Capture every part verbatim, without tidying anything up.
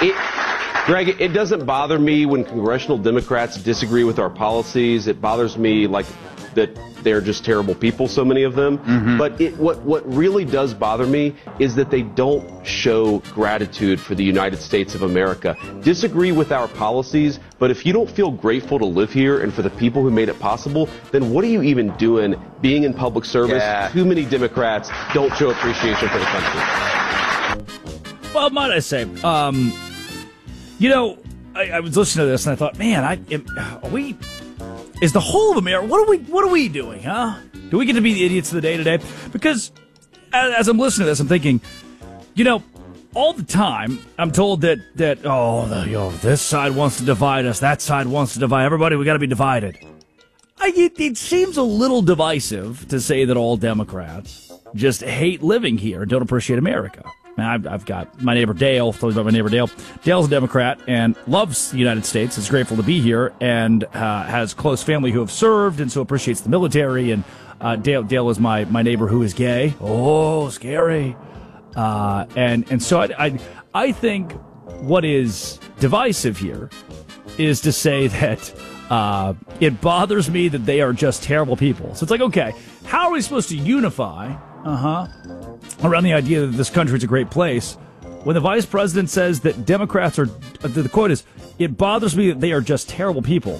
It, Greg, it doesn't bother me when congressional Democrats disagree with our policies. It bothers me like that they're just terrible people, so many of them. Mm-hmm. But it, what, what really does bother me is that they don't show gratitude for the United States of America. Disagree with our policies, but if you don't feel grateful to live here and for the people who made it possible, then what are you even doing being in public service? Yeah. Too many Democrats don't show appreciation for the country. Well, might I say, um, you know, I, I was listening to this and I thought, man, I am, are we... Is the whole of America, what are we what are we doing, huh? Do we get to be the idiots of the day today? Because as, as I'm listening to this, I'm thinking, you know, all the time, I'm told that, that oh, the, you know, this side wants to divide us, that side wants to divide everybody, we got to be divided. I, it, it seems a little divisive to say that all Democrats just hate living here and don't appreciate America. And I've, I've got my neighbor Dale, told you about my neighbor Dale. Dale's a Democrat and loves the United States, is grateful to be here, and uh, has close family who have served and so appreciates the military. And uh, Dale, Dale is my, my neighbor who is gay. Oh, scary. Uh, and, and so I, I, I think what is divisive here is to say that uh, it bothers me that they are just terrible people. So it's like, okay, how are we supposed to unify? Uh-huh. Around the idea that this country is a great place, when the vice president says that Democrats are, the quote is, it bothers me that they are just terrible people.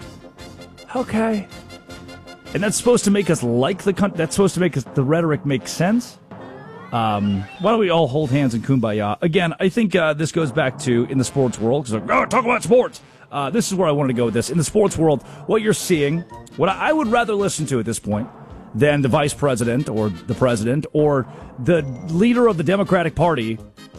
Okay. And that's supposed to make us like the country, that's supposed to make us, the rhetoric make sense? Um, why don't we all hold hands in kumbaya? Again, I think uh, this goes back to, in the sports world, because like, oh, talk about sports. Uh, this is where I wanted to go with this. In the sports world, what you're seeing, what I would rather listen to at this point, than the vice president or the president or the leader of the Democratic Party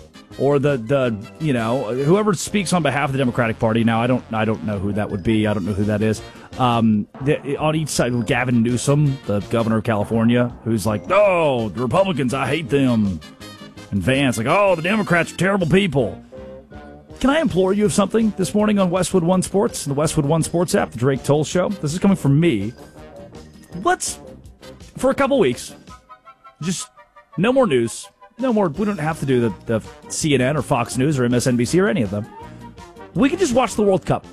or the, the you know, whoever speaks on behalf of the Democratic Party. Now, I don't I don't know who that would be. I don't know who that is. Um, the, on each side, Gavin Newsom, the governor of California, who's like, oh, the Republicans, I hate them. And Vance, like, oh, the Democrats are terrible people. Can I implore you of something this morning on Westwood One Sports, the Westwood One Sports app, the Drake Toll Show? This is coming from me. Let's... For a couple weeks, just no more news. No more. We don't have to do the, the C N N or Fox News or M S N B C or any of them. We can just watch the World Cup.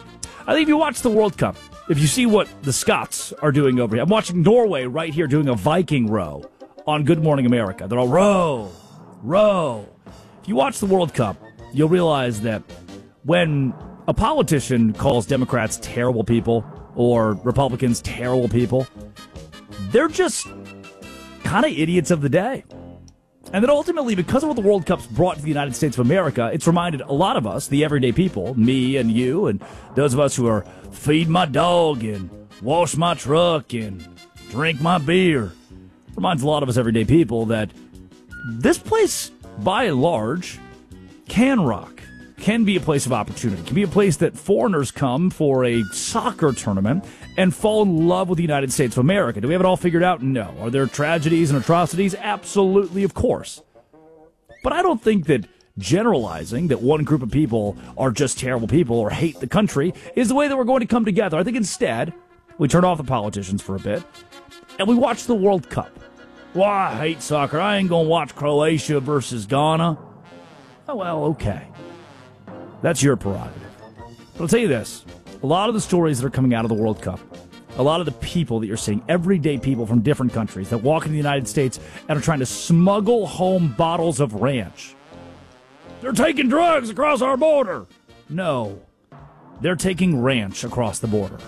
I think if you watch the World Cup, if you see what the Scots are doing over here, I'm watching Norway right here doing a Viking row on Good Morning America. They're all row, row. If you watch the World Cup, you'll realize that when a politician calls Democrats terrible people or Republicans terrible people, they're just kind of idiots of the day. And then ultimately, because of what the World Cup's brought to the United States of America, it's reminded a lot of us, the everyday people, me and you, and those of us who are feed my dog and wash my truck and drink my beer, reminds a lot of us everyday people that this place, by and large, can rock. Can be a place of opportunity, can be a place that foreigners come for a soccer tournament and fall in love with the United States of America. Do we have it all figured out? No. Are there tragedies and atrocities? Absolutely, of course. But I don't think that generalizing that one group of people are just terrible people or hate the country is the way that we're going to come together. I think instead, we turn off the politicians for a bit and we watch the World Cup. Well, I hate soccer. I ain't going to watch Croatia versus Ghana. Oh, well, okay. That's your prerogative. But I'll tell you this. A lot of the stories that are coming out of the World Cup, a lot of the people that you're seeing, everyday people from different countries that walk into the United States and are trying to smuggle home bottles of ranch. They're taking drugs across our border. No. They're taking ranch across the border.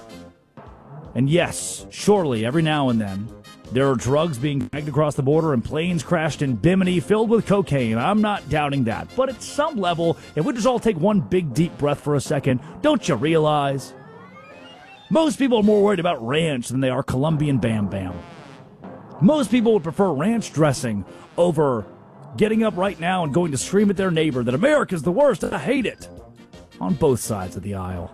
And yes, surely every now and then, there are drugs being dragged across the border and planes crashed in Bimini filled with cocaine. I'm not doubting that. But at some level, if we just all take one big deep breath for a second, don't you realize? Most people are more worried about ranch than they are Colombian Bam Bam. Most people would prefer ranch dressing over getting up right now and going to scream at their neighbor that America's the worst and I hate it. On both sides of the aisle.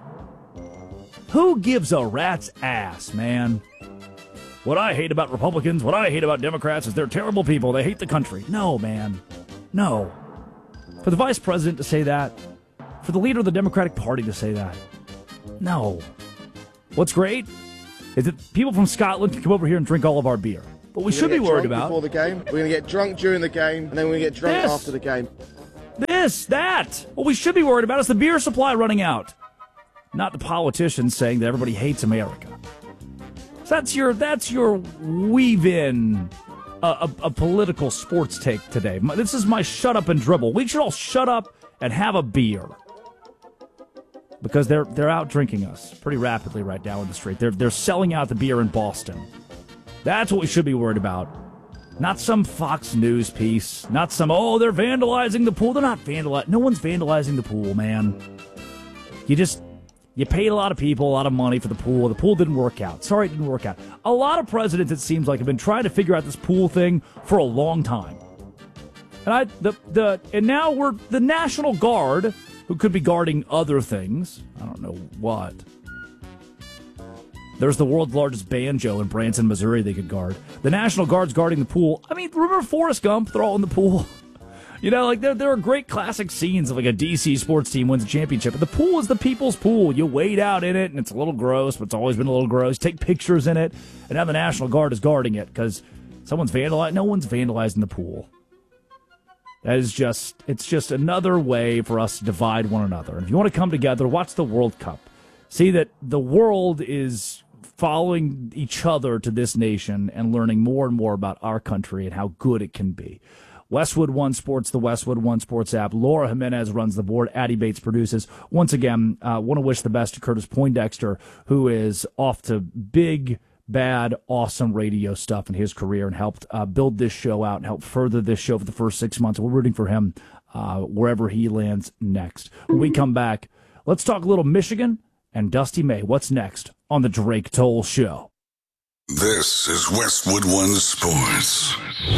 Who gives a rat's ass, man? What I hate about Republicans, what I hate about Democrats is they're terrible people. They hate the country. No, man. No. For the vice president to say that, for the leader of the Democratic Party to say that, no. What's great is that people from Scotland can come over here and drink all of our beer. What we should be worried about... Before the game, we're going to get drunk during the game, and then we're going to get drunk this, after the game. This this, that. What we should be worried about is the beer supply running out. Not the politicians saying that everybody hates America. So that's your that's your weave in a, a, a political sports take today. This is my shut up and dribble. We should all shut up and have a beer. Because they're they're out drinking us pretty rapidly right now in the street. They're they're selling out the beer in Boston. That's what we should be worried about. Not some Fox News piece. Not some, oh, they're vandalizing the pool. They're not vandalizing. No one's vandalizing the pool, man. You just, you paid a lot of people a lot of money for the pool. The pool didn't work out. Sorry it didn't work out. A lot of presidents, it seems like, have been trying to figure out this pool thing for a long time. And I, the, the, and now we're the National Guard, who could be guarding other things. I don't know what. There's the world's largest banjo in Branson, Missouri they could guard. The National Guard's guarding the pool. I mean, remember Forrest Gump? They're all in the pool. You know, like, there, there are great classic scenes of, like, a D C sports team wins a championship. But the pool is the people's pool. You wade out in it, and it's a little gross, but it's always been a little gross. Take pictures in it, and now the National Guard is guarding it because someone's vandalizing. No one's vandalizing the pool. That is just, it's just another way for us to divide one another. And if you want to come together, watch the World Cup. See that the world is following each other to this nation and learning more and more about our country and how good it can be. Westwood One Sports, the Westwood One Sports app. Laura Jimenez runs the board. Addie Bates produces. Once again, uh, want to wish the best to Curtis Poindexter, who is off to big, bad, awesome radio stuff in his career and helped uh, build this show out and help further this show for the first six months. We're rooting for him uh, wherever he lands next. When we come back, let's talk a little Michigan and Dusty May. What's next on the Drake Toll Show? This is Westwood One Sports.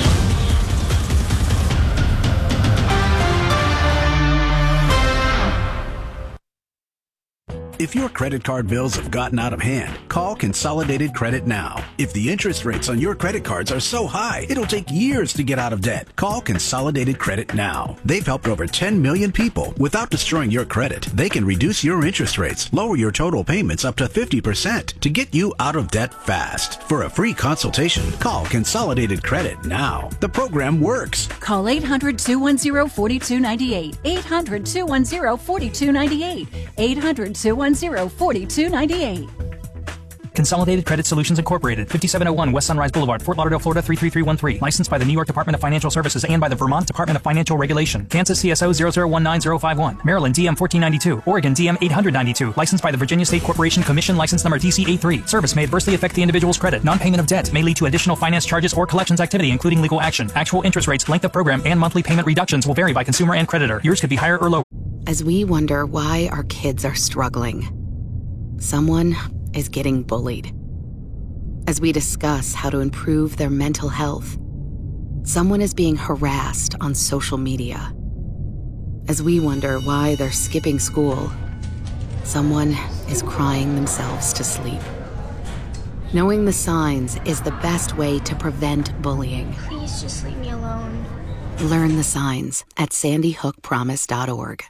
If your credit card bills have gotten out of hand, call Consolidated Credit now. If the interest rates on your credit cards are so high, it'll take years to get out of debt. Call Consolidated Credit now. They've helped over ten million people. Without destroying your credit, they can reduce your interest rates, lower your total payments up to fifty percent to get you out of debt fast. For a free consultation, call Consolidated Credit now. The program works. Call eight hundred, two one zero, four two nine eight. eight hundred, two one zero, four two nine eight. eight hundred, two one zero, four two nine eight. Consolidated Credit Solutions Incorporated, fifty-seven oh one West Sunrise Boulevard, Fort Lauderdale, Florida three three three one three. Licensed by the New York Department of Financial Services and by the Vermont Department of Financial Regulation. Kansas C S O zero zero one nine zero five one. Maryland D M fourteen ninety-two. Oregon D M eight ninety-two. Licensed by the Virginia State Corporation Commission. License number D C A three. Service may adversely affect the individual's credit. Non-payment of debt may lead to additional finance charges or collections activity, including legal action. Actual interest rates, length of program, and monthly payment reductions will vary by consumer and creditor. Yours could be higher or lower. As we wonder why our kids are struggling, someone is getting bullied. As we discuss how to improve their mental health, someone is being harassed on social media. As we wonder why they're skipping school, someone is crying themselves to sleep. Knowing the signs is the best way to prevent bullying. Please just leave me alone. Learn the signs at sandy hook promise dot org.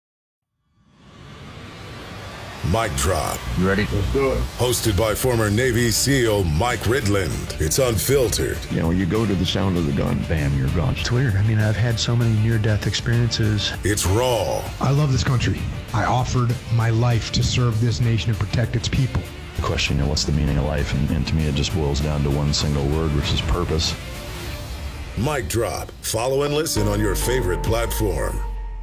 Mic Drop. You ready? Let's do it. Hosted by former Navy SEAL Mike Ridland. It's unfiltered. You know, you go to the sound of the gun, bam, you're gone. It's weird. I mean, I've had so many near-death experiences. It's raw. I love this country. I offered my life to serve this nation and protect its people. The question, you know, what's the meaning of life? And, and to me, it just boils down to one single word, which is purpose. Mic Drop. Follow and listen on your favorite platform.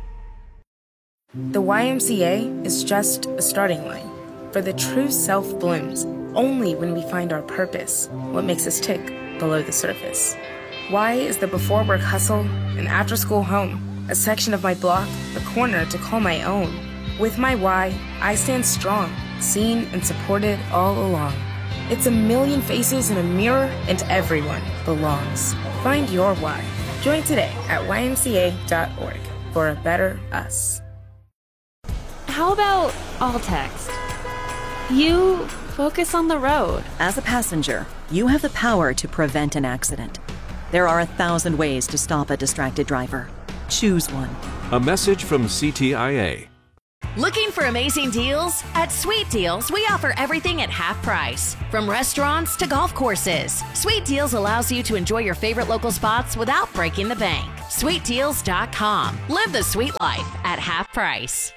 The Y M C A is just a starting line, for the true self blooms only when we find our purpose, what makes us tick below the surface. Y is the before work hustle, an after school home, a section of my block, a corner to call my own. With my Y, I stand strong, seen and supported all along. It's a million faces in a mirror, and everyone belongs. Find your Y. Join today at Y M C A dot org for a better us. How about all text? You focus on the road. As a passenger, you have the power to prevent an accident. There are a thousand ways to stop a distracted driver. Choose one. A message from C T I A. Looking for amazing deals? At Sweet Deals, we offer everything at half price. From restaurants to golf courses, Sweet Deals allows you to enjoy your favorite local spots without breaking the bank. sweet deals dot com. Live the sweet life at half price.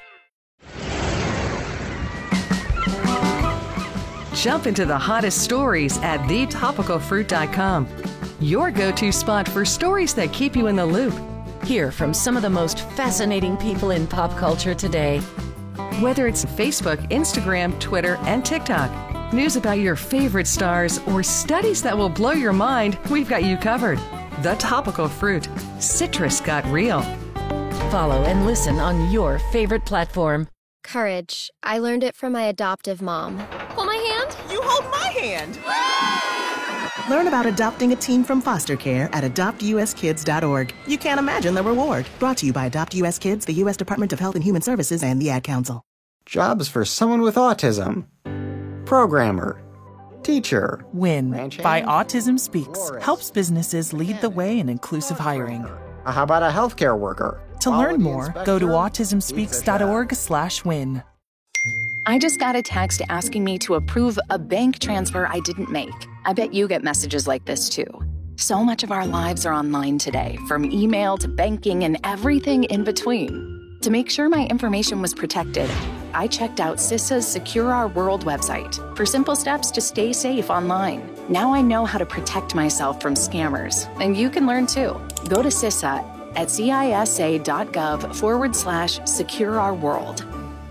Jump into the hottest stories at the topical fruit dot com. Your go-to spot for stories that keep you in the loop. Hear from some of the most fascinating people in pop culture today. Whether it's Facebook, Instagram, Twitter, and TikTok, news about your favorite stars, or studies that will blow your mind, we've got you covered. The Topical Fruit. Citrus got real. Follow and listen on your favorite platform. Courage. I learned it from my adoptive mom. Hold my hand. You hold my hand. Learn about adopting a teen from foster care at adopt u s kids dot org. You can't imagine the reward. Brought to you by Adopt U S Kids, the U S Department of Health and Human Services, and the Ad Council. Jobs for someone with autism. Programmer. Teacher. WIN by Autism Speaks helps businesses lead the way in inclusive hiring. How about a healthcare worker? To learn more, go to autism speaks dot org slash win. I just got a text asking me to approve a bank transfer I didn't make. I bet you get messages like this too. So much of our lives are online today, from email to banking and everything in between. To make sure my information was protected, I checked out CISA's Secure Our World website for simple steps to stay safe online. Now I know how to protect myself from scammers, and you can learn too. Go to CISA at cisa.gov forward slash secure our world.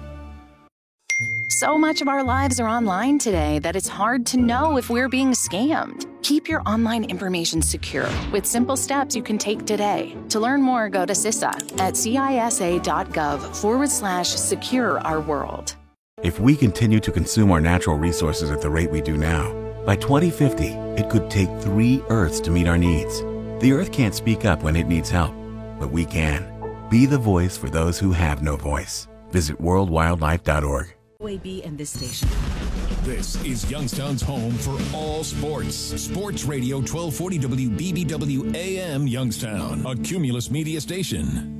So much of our lives are online today that it's hard to know if we're being scammed. Keep your online information secure with simple steps you can take today. To learn more, go to CISA at cisa.gov forward slash secure our world. If we continue to consume our natural resources at the rate we do now, by twenty fifty, it could take three Earths to meet our needs. The Earth can't speak up when it needs help, but we can. Be the voice for those who have no voice. Visit world wildlife dot org. A B and this station. This is Youngstown's home for all sports. Sports Radio twelve forty W B B W A M Youngstown, a Cumulus media station.